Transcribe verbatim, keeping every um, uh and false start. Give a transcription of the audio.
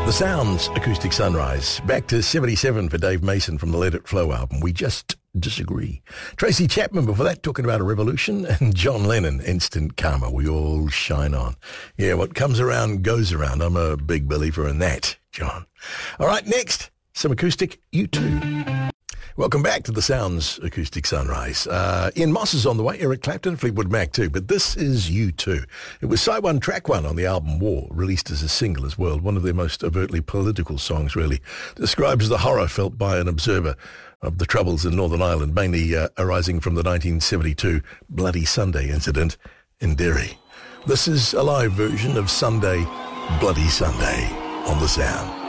The Sounds Acoustic Sunrise. Back to seventy-seven for Dave Mason from the Let It Flow album. We Just Disagree. Tracy Chapman before that, talking about a revolution, and John Lennon, Instant Karma. We all shine on. Yeah, what comes around goes around. I'm a big believer in that, John. All right, next, some acoustic U two. Welcome back to the Sounds Acoustic Sunrise. Uh, Ian Moss is on the way, Eric Clapton, Fleetwood Mac too, but this is U two. It was side one, track one on the album War, released as a single as well. One of their most overtly political songs, really. Describes the horror felt by an observer of the troubles in Northern Ireland, mainly uh, arising from the nineteen seventy-two Bloody Sunday incident in Derry. This is a live version of Sunday, Bloody Sunday on the Sound.